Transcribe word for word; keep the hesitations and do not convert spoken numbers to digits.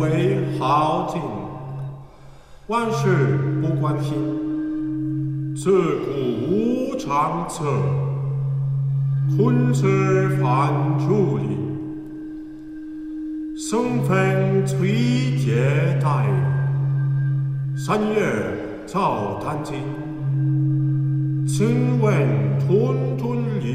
为好景，万事不关心，自古无长策，困之反助力，生分垂结代，三月照丹经，请问屯屯里。